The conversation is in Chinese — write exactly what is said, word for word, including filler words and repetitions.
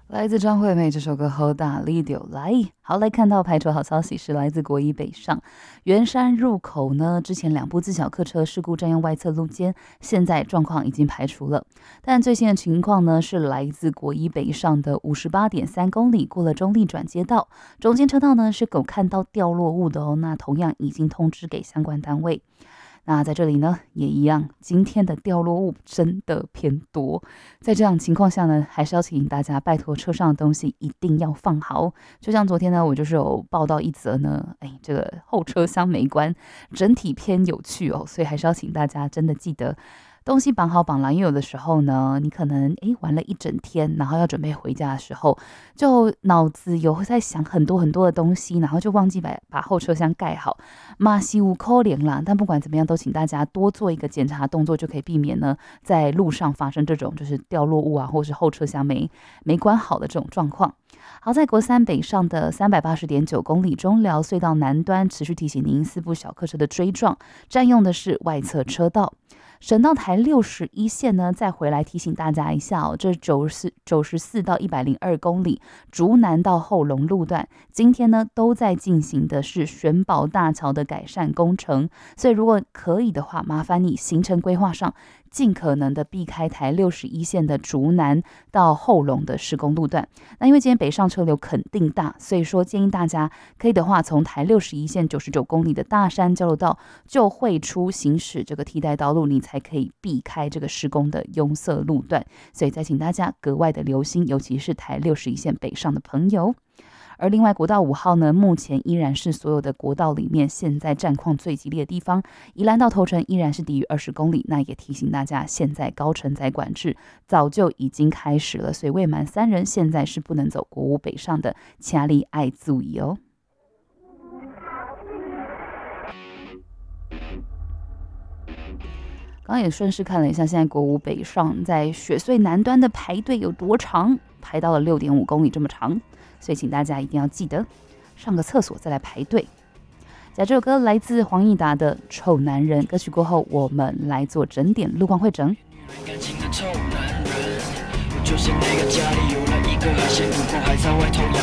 来自张惠妹这首歌《好大力丢》来，好来看到排除好消息是来自国一北上圆山入口呢，之前两部自小客车事故占用外侧路肩，现在状况已经排除了，但最新的情况呢是来自国一北上的五十八点三公里过了中立转接道，中间车道呢是有看到掉落物的哦，那同样已经通知给相关单位。那在这里呢，也一样，今天的掉落物真的偏多。在这样情况下呢，还是要请大家拜托车上的东西一定要放好。就像昨天呢，我就是有报道一则呢，哎，这个后车厢没关，整体偏有趣哦，所以还是要请大家真的记得。东西绑好绑牢，因为有的时候呢，你可能诶玩了一整天，然后要准备回家的时候，就脑子有在想很多很多的东西，然后就忘记把把后车厢盖好，马西无扣连啦。但不管怎么样，都请大家多做一个检查动作，就可以避免呢在路上发生这种就是掉落物啊，或是后车厢没没关好的这种状况。好，在国三北上的三百八十点九公里中寮隧道南端，持续提醒您四部小客车的追撞，占用的是外侧车道。省道台六十一线呢，再回来提醒大家一下哦，这九十九十四到一百零二公里，竹南到后龙路段，今天呢都在进行的是玄宝大桥的改善工程，所以如果可以的话，麻烦你行程规划上尽可能的避开台六十一线的竹南到后龙的施工路段。那因为今天北上车流肯定大，所以说建议大家可以的话，从台六十一线九十九公里的大山交流道就会出行驶这个替代道路，你才可以避开这个施工的拥塞路段。所以再请大家格外的留心，尤其是台六十一线北上的朋友。而另外国道五号呢，目前依然是所有的国道里面现在战况最激烈的地方，宜兰到头城依然是低于二十公里。那也提醒大家，现在高承载管制早就已经开始了，所以未满三人现在是不能走国五北上的，请你爱注意哦。刚刚也顺势看了一下，现在国五北上在雪隧南端的排队有多长，排到了六点五公里这么长，所以请大家一定要记得上个厕所再来排队。这首歌来自黄义达的《臭男人》，歌曲过后我们来做整点路况会诊。就是那个家里有了一个还嫌不够，还在外头养